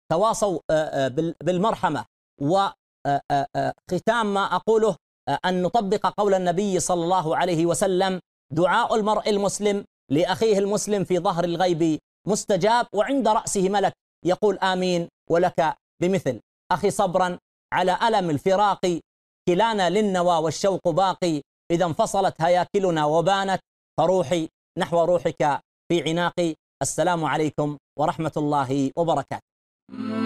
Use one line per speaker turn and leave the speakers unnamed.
تواصوا بالمرحمة. وختام ما أقوله أن نطبق قول النبي صلى الله عليه وسلم: دعاء المرء المسلم لأخيه المسلم في ظهر الغيب مستجاب، وعند رأسه ملك يقول آمين ولك بمثل. أخي صبرا على ألم الفراق، كلانا للنوى والشوق باقي، إذا انفصلت هياكلنا وبانت، فروحي نحو روحك في عناقي. السلام عليكم ورحمة الله وبركاته.